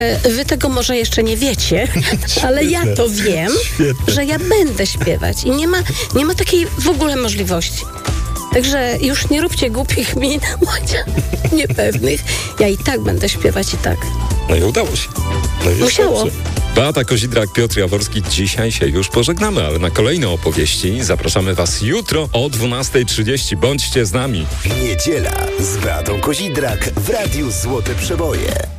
Wy tego może jeszcze nie wiecie, ale ja to wiem, że ja będę śpiewać i nie ma takiej w ogóle możliwości. Także już nie róbcie głupich min, niepewnych. Ja i tak będę śpiewać i tak. No i udało się. No Musiało. Beata Kozidrak, Piotr Jaworski. Dzisiaj się już pożegnamy, ale na kolejne opowieści zapraszamy Was jutro o 12:30. Bądźcie z nami. Niedziela z Beatą Kozidrak w Radiu Złote Przeboje.